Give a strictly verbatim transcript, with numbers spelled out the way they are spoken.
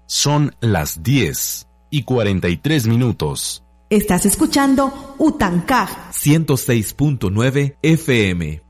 Son las diez y cuarenta y tres minutos. Estás escuchando Utancaj ciento seis punto nueve F M.